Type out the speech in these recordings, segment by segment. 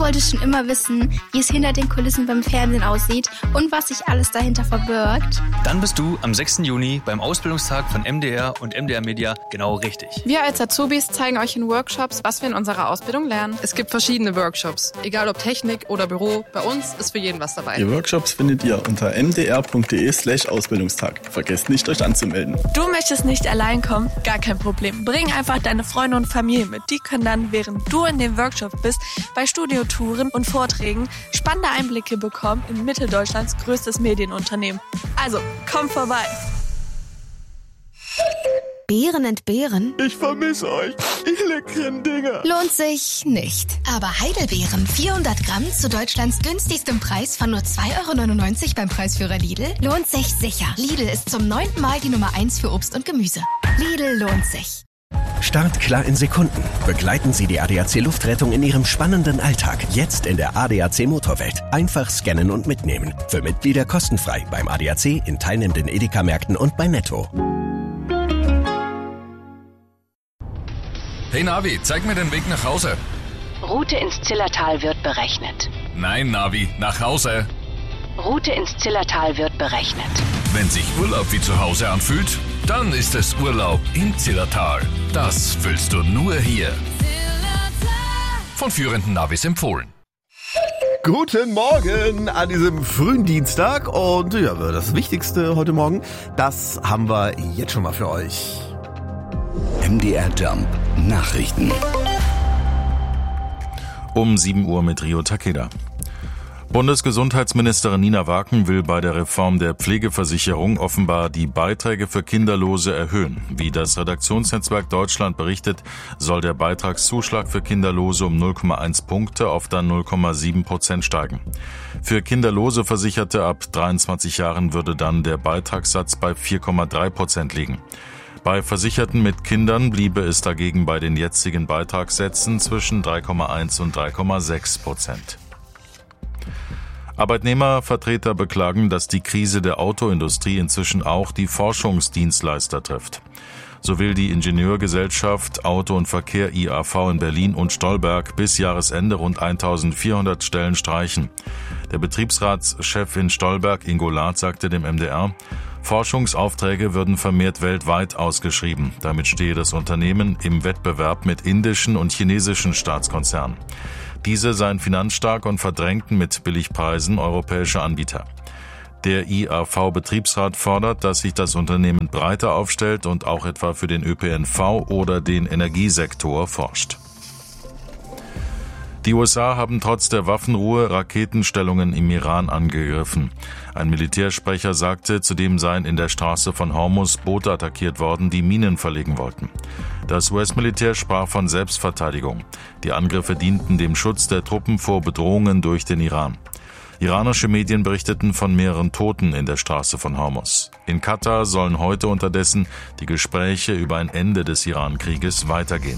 wollte schon immer wissen, wie es hinter den Kulissen beim Fernsehen aussieht und was sich alles dahinter verbirgt. Dann bist du am 6. Juni beim Ausbildungstag von MDR und MDR Media genau richtig. Wir als Azubis zeigen euch in Workshops, was wir in unserer Ausbildung lernen. Es gibt verschiedene Workshops, egal ob Technik oder Büro. Bei uns ist für jeden was dabei. Die Workshops findet ihr unter mdr.de/Ausbildungstag. Vergesst nicht, euch anzumelden. Du möchtest nicht allein kommen? Gar kein Problem. Bring einfach deine Freunde und Familie mit. Die können dann, während du in dem Workshop bist, bei Studiotouren und Vorträgen spannende Einblicke bekommen in Mitteldeutschlands größtes Medienunternehmen. Also, komm vorbei. Beeren entbehren? Ich vermisse euch, ihr leckeren Dinger. Lohnt sich nicht. Aber Heidelbeeren, 400 Gramm zu Deutschlands günstigstem Preis von nur 2,99 € beim Preisführer Lidl, lohnt sich sicher. Lidl ist zum 9. Mal die Nummer 1 für Obst und Gemüse. Lidl lohnt sich. Start klar in Sekunden. Begleiten Sie die ADAC Luftrettung in Ihrem spannenden Alltag. Jetzt in der ADAC Motorwelt. Einfach scannen und mitnehmen. Für Mitglieder kostenfrei beim ADAC, in teilnehmenden Edeka-Märkten und bei Netto. Hey Navi, zeig mir den Weg nach Hause. Route ins Zillertal wird berechnet. Nein, Navi, nach Hause. Route ins Zillertal wird berechnet. Wenn sich Urlaub wie zu Hause anfühlt, dann ist es Urlaub im Zillertal. Das fühlst du nur hier. Von führenden Navis empfohlen. Guten Morgen an diesem frühen Dienstag. Und ja, das Wichtigste heute Morgen, das haben wir jetzt schon mal für euch. MDR Jump Nachrichten. Um 7 Uhr mit Rio Takeda. Bundesgesundheitsministerin Nina Waken will bei der Reform der Pflegeversicherung offenbar die Beiträge für Kinderlose erhöhen. Wie das Redaktionsnetzwerk Deutschland berichtet, soll der Beitragszuschlag für Kinderlose um 0,1 Punkte auf dann 0,7% steigen. Für kinderlose Versicherte ab 23 Jahren würde dann der Beitragssatz bei 4,3% liegen. Bei Versicherten mit Kindern bliebe es dagegen bei den jetzigen Beitragssätzen zwischen 3,1 und 3,6%. Arbeitnehmervertreter beklagen, dass die Krise der Autoindustrie inzwischen auch die Forschungsdienstleister trifft. So will die Ingenieurgesellschaft Auto und Verkehr IAV in Berlin und Stolberg bis Jahresende rund 1400 Stellen streichen. Der Betriebsratschef in Stolberg, Ingo Lath, sagte dem MDR, Forschungsaufträge würden vermehrt weltweit ausgeschrieben. Damit stehe das Unternehmen im Wettbewerb mit indischen und chinesischen Staatskonzernen. Diese seien finanzstark und verdrängten mit Billigpreisen europäische Anbieter. Der IAV-Betriebsrat fordert, dass sich das Unternehmen breiter aufstellt und auch etwa für den ÖPNV oder den Energiesektor forscht. Die USA haben trotz der Waffenruhe Raketenstellungen im Iran angegriffen. Ein Militärsprecher sagte, zudem seien in der Straße von Hormuz Boote attackiert worden, die Minen verlegen wollten. Das US-Militär sprach von Selbstverteidigung. Die Angriffe dienten dem Schutz der Truppen vor Bedrohungen durch den Iran. Iranische Medien berichteten von mehreren Toten in der Straße von Hormuz. In Katar sollen heute unterdessen die Gespräche über ein Ende des Iran-Krieges weitergehen.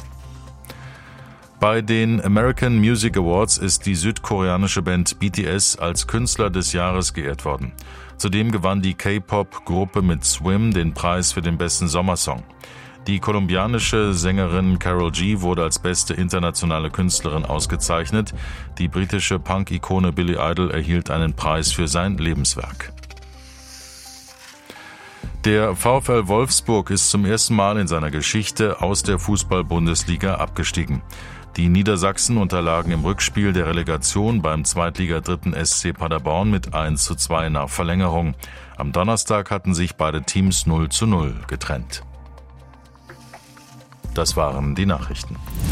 Bei den American Music Awards ist die südkoreanische Band BTS als Künstler des Jahres geehrt worden. Zudem gewann die K-Pop-Gruppe mit Swim den Preis für den besten Sommersong. Die kolumbianische Sängerin Karol G wurde als beste internationale Künstlerin ausgezeichnet. Die britische Punk-Ikone Billy Idol erhielt einen Preis für sein Lebenswerk. Der VfL Wolfsburg ist zum ersten Mal in seiner Geschichte aus der Fußball-Bundesliga abgestiegen. Die Niedersachsen unterlagen im Rückspiel der Relegation beim Zweitliga-Dritten SC Paderborn mit 1:2 nach Verlängerung. Am Donnerstag hatten sich beide Teams 0:0 getrennt. Das waren die Nachrichten.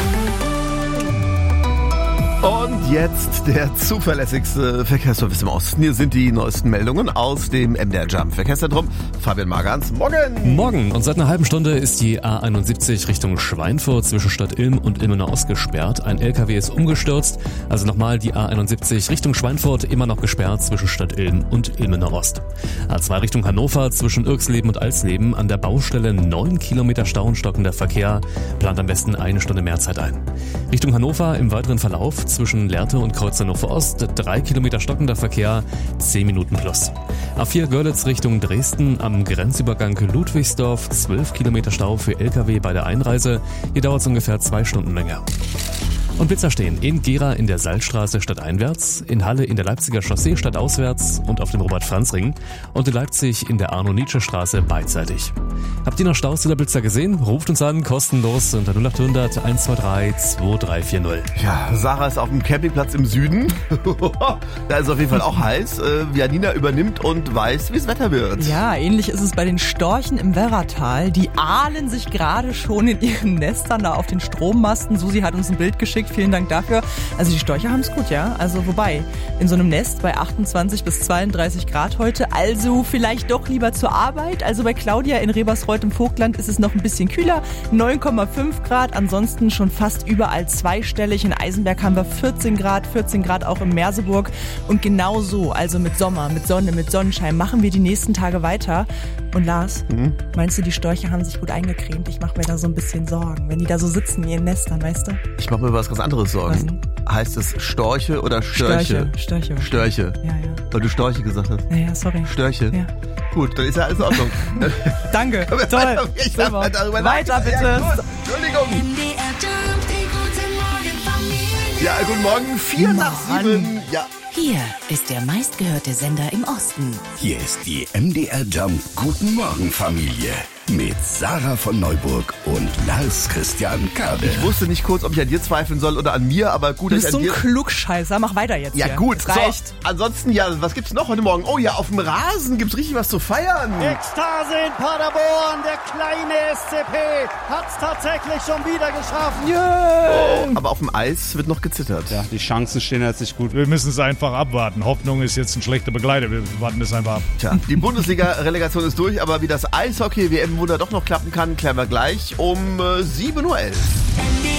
Und jetzt der zuverlässigste Verkehrsservice im Osten. Hier sind die neuesten Meldungen aus dem MDR Jump Verkehrszentrum. Fabian Magans, morgen! Morgen. Und seit einer halben Stunde ist die A71 Richtung Schweinfurt zwischen Stadt Ilm und Ilmenau gesperrt. Ein LKW ist umgestürzt. Also nochmal die A71 Richtung Schweinfurt immer noch gesperrt zwischen Stadt Ilm und Ilmenau Ost. A2 Richtung Hannover zwischen Irksleben und Alsleben an der Baustelle 9 Kilometer Stau und stockender Verkehr. Plant am besten eine Stunde mehr Zeit ein. Richtung Hannover im weiteren Verlauf zwischen Lehrte und Kreuz Hannover Ost 3 Kilometer stockender Verkehr, 10 Minuten plus. A4 Görlitz Richtung Dresden am Grenzübergang Ludwigsdorf 12 Kilometer Stau für LKW bei der Einreise. Hier dauert es ungefähr 2 Stunden länger. Und Blitzer stehen in Gera in der Salzstraße stadteinwärts, in Halle in der Leipziger Chaussee stadtauswärts und auf dem Robert-Franz-Ring und in Leipzig in der Arno-Nietzsche-Straße beidseitig. Habt ihr noch Staus oder Blitzer gesehen? Ruft uns an, kostenlos unter 0800 123 2340. Ja, Sarah ist auf dem Campingplatz im Süden. Da ist auf jeden Fall auch heiß. Janina übernimmt und weiß, wie das Wetter wird. Ja, ähnlich ist es bei den Storchen im Werratal. Die ahlen sich gerade schon in ihren Nestern da auf den Strommasten. Susi hat uns ein Bild geschickt, vielen Dank dafür. Also die Storche haben es gut, ja. Also wobei, in so einem Nest bei 28 bis 32 Grad heute, also vielleicht doch lieber zur Arbeit. Also bei Claudia in Rebersreuth im Vogtland ist es noch ein bisschen kühler, 9,5 Grad. Ansonsten schon fast überall zweistellig. In Eisenberg haben wir 14 Grad auch in Merseburg. Und genau so, also mit Sommer, mit Sonne, mit Sonnenschein, machen wir die nächsten Tage weiter. Und Lars, meinst du, die Storche haben sich gut eingecremt? Ich mache mir da so ein bisschen Sorgen, wenn die da so sitzen in ihren Nestern, weißt du? Ich mache mir was ganz anderes Sorgen. Heißt es Storche oder Störche? Störche. Ja. Weil du Storche gesagt hast. Ja, sorry. Störche? Ja. Gut, dann ist ja alles in Ordnung. Danke, toll. Weiter bitte. Ja, Entschuldigung. Ja, guten Morgen, 4 nach 7. Ja. Hier ist der meistgehörte Sender im Osten. Hier ist die MDR Jump Guten Morgen Familie mit Sarah von Neuburg und Lars Christian Kade. Ich wusste nicht kurz, ob ich an dir zweifeln soll oder an mir, aber gut, du dass bist ich an so dir... ein Klugscheißer, mach weiter jetzt. Ja hier. gut, das reicht. So, ansonsten, ja, was gibt's noch heute Morgen? Oh ja, auf dem Rasen gibt's richtig was zu feiern. Ekstase in Paderborn, der kleine SCP hat's tatsächlich schon wieder geschafft. Oh, aber auf dem Eis wird noch gezittert. Ja, die Chancen stehen jetzt nicht gut. Wir müssen es einfach abwarten. Hoffnung ist jetzt ein schlechter Begleiter. Wir warten es einfach ab. Tja, die Bundesliga-Relegation ist durch, aber wie das Eishockey-WM-Wunder doch noch klappen kann, klären wir gleich um 7:11 Uhr.